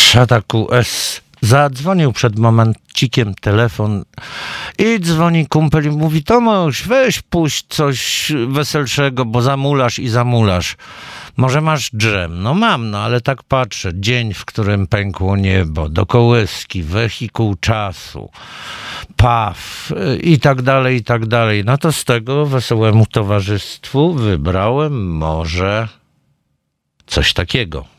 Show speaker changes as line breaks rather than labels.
Szata QS. Zadzwonił przed momencikiem telefon i dzwoni kumpel i mówi: Tomasz, weź puść coś weselszego, bo zamulasz i zamulasz. Może masz dżem? No mam, no ale tak patrzę. Dzień, w którym pękło niebo, do kołyski, wehikuł czasu, PAW i tak dalej, i tak dalej. No to z tego wesołemu towarzystwu wybrałem może coś takiego.